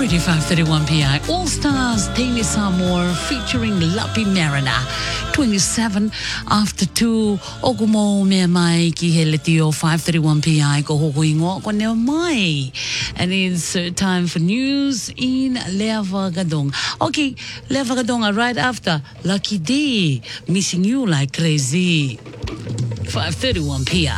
5:31 p.m. All Stars, Taylor Samore featuring Lapi Marina. 27 after 2. Okumo me mai ki he letio 5:31 p.m. ko hokuingo ko ne mai. And it's time for news in Levagadong. Okay, Levagadong are right after Lucky D. Missing you like crazy. 5:31 p.m.